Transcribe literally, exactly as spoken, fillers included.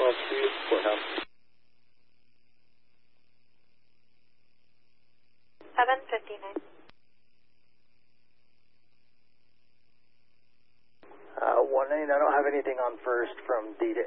Channel two, courthouse. seven fifty-nine. Uh, one eight, I don't have anything on first from D to